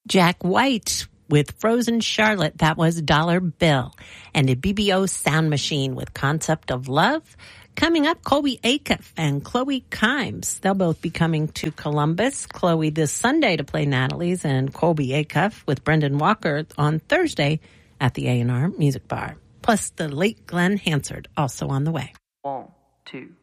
Jack White with Frozen Charlotte, that was Dollar Bill. And a BBO Sound Machine with Concept of Love. Coming up, Colby Acuff and Chloe Kimes. They'll both be coming to Columbus. Chloe this Sunday to play Natalie's, and Colby Acuff with Brendan Walker on Thursday at the A&R Music Bar. Plus the late Glenn Hansard also on the way. 1, 2